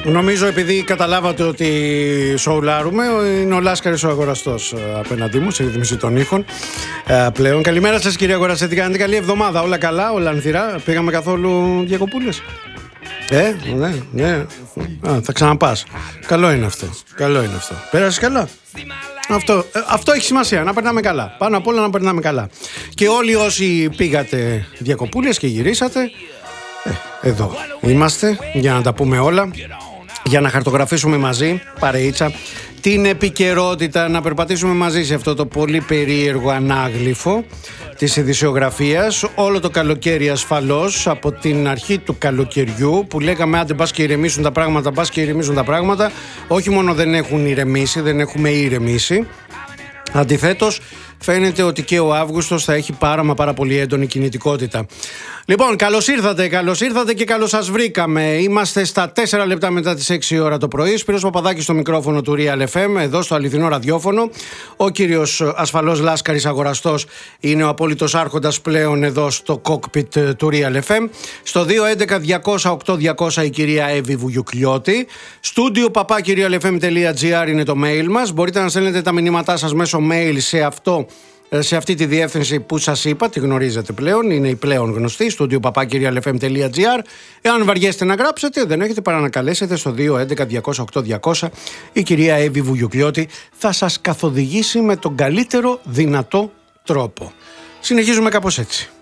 Νομίζω επειδή καταλάβατε ότι σοουλάρουμε, είναι ο Λάσκαρης ο αγοραστός απέναντί μου σε ρύθμιση των ήχων πλέον. Καλημέρα σας κύριε αγοραστέ, τι κάνετε? Καλή εβδομάδα, όλα καλά, όλα ανθυρά? Πήγαμε καθόλου διακοπούλες? Ναι. Θα ξαναπάς. Καλό είναι αυτό. Πέρασες καλά? Αυτό έχει σημασία, να περνάμε καλά. Πάνω απ' όλα να περνάμε καλά. Και όλοι όσοι πήγατε διακοπούλες και γυρίσατε, εδώ είμαστε για να τα πούμε όλα, για να χαρτογραφήσουμε μαζί, παρεΐτσα, την επικαιρότητα, να περπατήσουμε μαζί σε αυτό το πολύ περίεργο ανάγλυφο της ειδησιογραφίας όλο το καλοκαίρι ασφαλώς, από την αρχή του καλοκαιριού που λέγαμε άντε μπας και ηρεμήσουν τα πράγματα, όχι μόνο δεν έχουν ηρεμήσει, δεν έχουμε ηρεμήσει. Αντιθέτως, φαίνεται ότι και ο Αύγουστος θα έχει πάρα πολύ έντονη κινητικότητα. Λοιπόν, καλώς ήρθατε και καλώς σας βρήκαμε. Είμαστε στα 4 λεπτά μετά τις 6 ώρα το πρωί. Σπύρος Παπαδάκης στο μικρόφωνο του Real FM, εδώ στο αληθινό ραδιόφωνο. Ο κύριος ασφαλώς Λάσκαρης αγοραστός είναι ο απόλυτος άρχοντας πλέον εδώ στο cockpit του Real FM. Στο 211-200-8200 η κυρία Εύη Βουγιουκλιώτη. studio@realfm.gr είναι το mail μας. Μπορείτε να στέλνετε τα μηνύματά σας μέσω mail σε αυτή τη διεύθυνση που σας είπα, τη γνωρίζετε πλέον, είναι η πλέον γνωστή, studio@realfm.gr. Εάν βαριέστε να γράψετε, δεν έχετε παρά να καλέσετε στο 211-200-8200. Η κυρία Εύη Βουγιουκλιώτη θα σας καθοδηγήσει με τον καλύτερο δυνατό τρόπο. Συνεχίζουμε κάπως έτσι.